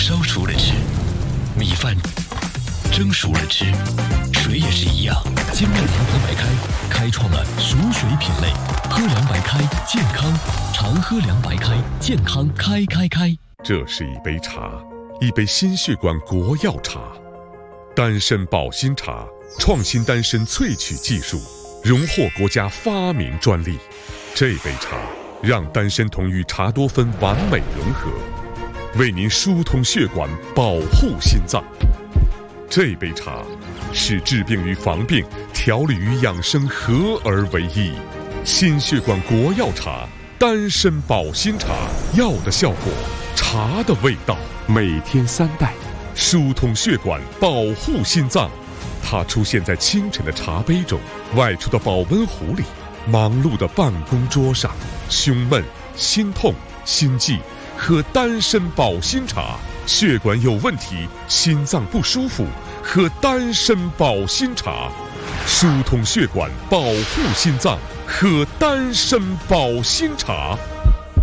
烧熟了吃，米饭蒸熟了吃，水也是一样。金麦堂喝白开开创了熟水品类，喝凉白开健康，常喝凉白开健康开。 这是一杯茶，一杯心血管国药茶，丹参保心茶，创新丹参萃取技术，荣获国家发明专利。这杯茶让丹参酮与茶多酚完美融合，为您疏通血管，保护心脏。这杯茶是治病与防病、调理与养生合而为一。心血管国药茶，丹参保心茶，药的效果，茶的味道。每天3袋，疏通血管，保护心脏。它出现在清晨的茶杯中，外出的保温壶里，忙碌的办公桌上。胸闷、心痛、心悸，喝丹参保心茶；血管有问题，心脏不舒服，喝丹参保心茶。疏通血管，保护心脏，喝丹参保心茶。